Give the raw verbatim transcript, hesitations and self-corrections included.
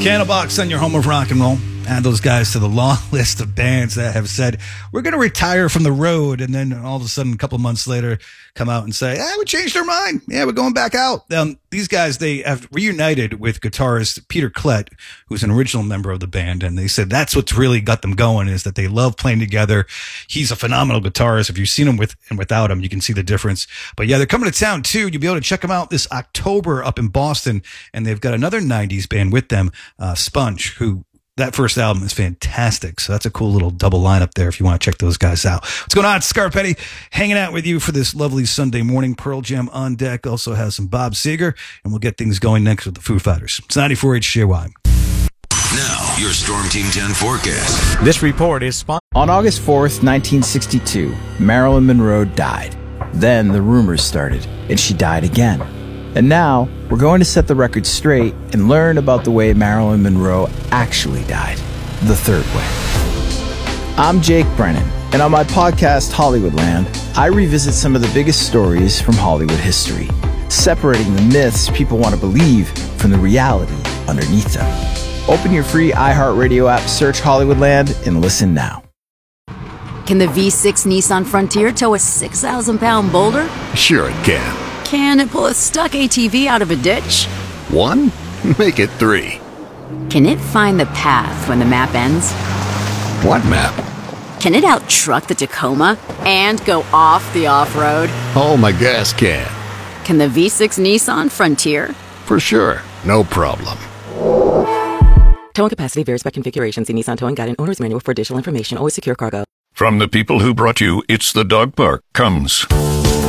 Candlebox on your home of rock and roll. Add those guys to the long list of bands that have said, we're going to retire from the road. And then all of a sudden, a couple of months later, come out and say, ah, we changed our mind. Yeah, we're going back out. Um, these guys, they have reunited with guitarist Peter Klett, who's an original member of the band. And they said that's what's really got them going, is that they love playing together. He's a phenomenal guitarist. If you've seen him with and without him, you can see the difference. But yeah, they're coming to town too. You'll be able to check them out this October up in Boston. And they've got another nineties band with them, uh, Sponge, who that first album is fantastic. So that's a cool little double lineup there if you want to check those guys out. What's going on? It's Scarpetti hanging out with you for this lovely Sunday morning. Pearl Jam on deck. Also has some Bob Seger, and we'll get things going next with the Foo Fighters. It's ninety-four H J Y. Now, your Storm Team ten forecast. This report is sponsored. On August fourth, nineteen sixty-two, Marilyn Monroe died. Then the rumors started, and she died again. And now, we're going to set the record straight and learn about the way Marilyn Monroe actually died. The third way. I'm Jake Brennan, and on my podcast, Hollywoodland, I revisit some of the biggest stories from Hollywood history, separating the myths people want to believe from the reality underneath them. Open your free iHeartRadio app, search Hollywoodland, and listen now. Can the V six Nissan Frontier tow a six thousand pound boulder? Sure it can. Can it pull a stuck A T V out of a ditch? One? Make it three. Can it find the path when the map ends? What map? Can it out-truck the Tacoma and go off the off-road? Oh, my gas can. Can the V six Nissan Frontier? For sure. No problem. Towing capacity varies by configuration. See Nissan Towing Guide and Owner's Manual for additional information. Always secure cargo. From the people who brought you It's the Dog Park comes